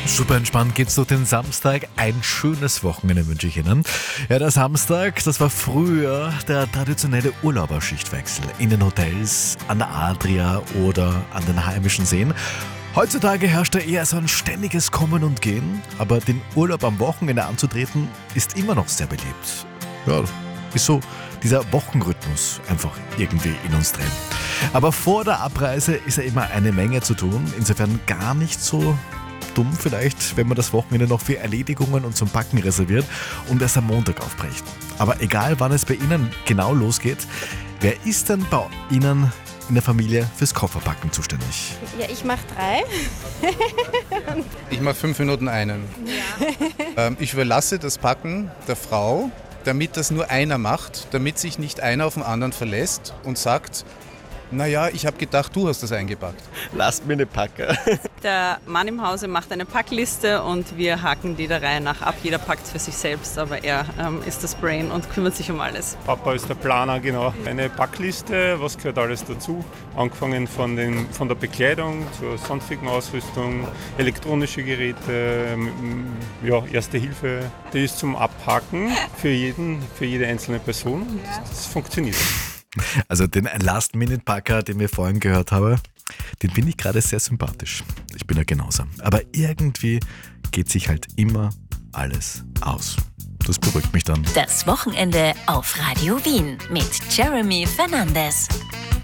Super entspannt geht's durch den Samstag. Ein schönes Wochenende wünsche ich Ihnen. Ja, der Samstag, das war früher der traditionelle Urlauberschichtwechsel in den Hotels, an der Adria oder an den heimischen Seen. Heutzutage herrscht da eher so ein ständiges Kommen und Gehen, aber den Urlaub am Wochenende anzutreten, ist immer noch sehr beliebt. Ja, ist so dieser Wochenrhythmus einfach irgendwie in uns drin. Aber vor der Abreise ist ja immer eine Menge zu tun, insofern gar nicht so dumm vielleicht, wenn man das Wochenende noch für Erledigungen und zum Packen reserviert und erst am Montag aufbricht. Aber egal, wann es bei Ihnen genau losgeht, wer ist denn bei Ihnen in der Familie fürs Kofferpacken zuständig? Ja, ich mache 3. Ich mache 5 Minuten einen. Ja. Ich überlasse das Packen der Frau, damit das nur einer macht, damit sich nicht einer auf den anderen verlässt und sagt, naja, ich habe gedacht, du hast das eingepackt. Last-Minute-Packer. Der Mann im Hause macht eine Packliste und wir haken die der Reihe nach ab. Jeder packt für sich selbst, aber er ist das Brain und kümmert sich um alles. Papa ist der Planer, genau. Eine Packliste, was gehört alles dazu? Angefangen von der Bekleidung zur sonstigen Ausrüstung, elektronische Geräte, ja, Erste Hilfe. Die ist zum Abhaken für jede einzelne Person. Das funktioniert. Also den Last-Minute-Packer, den wir vorhin gehört haben, den finde ich gerade sehr sympathisch. Ich bin ja genauso. Aber irgendwie geht sich halt immer alles aus. Das beruhigt mich dann. Das Wochenende auf Radio Wien mit Jeremy Fernandes.